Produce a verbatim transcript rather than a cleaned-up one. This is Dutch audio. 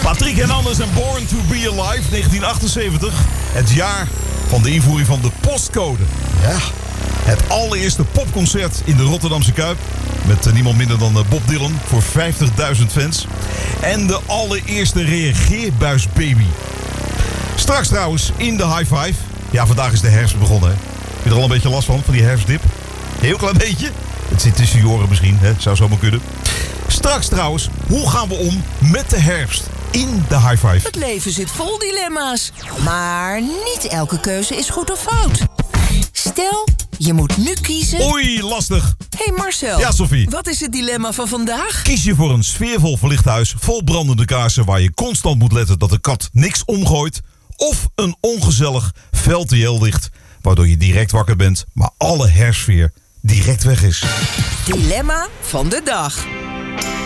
Patrick Hernandez en Born to Be Alive, negentien achtenzeventig. Het jaar van de invoering van de postcode. Ja, het allereerste popconcert in de Rotterdamse Kuip. Met uh, niemand minder dan uh, Bob Dylan voor vijftigduizend fans. En de allereerste reageerbuisbaby. Straks trouwens in de high five. Ja, vandaag is de herfst begonnen. Hè. Heb je er al een beetje last van, van die herfstdip? Heel klein beetje. Het zit tussen je oren misschien, hè? Zou zomaar kunnen. Straks trouwens, hoe gaan we om met de herfst in de high five? Het leven zit vol dilemma's. Maar niet elke keuze is goed of fout. Stel, je moet nu kiezen... Oei, lastig. Hé hey Marcel. Ja, Sophie. Wat is het dilemma van vandaag? Kies je voor een sfeervol verlicht huis vol brandende kaarsen waar je constant moet letten dat de kat niks omgooit? Of een ongezellig fel licht waardoor je direct wakker bent, maar alle hersfeer direct weg is? Dilemma van de dag.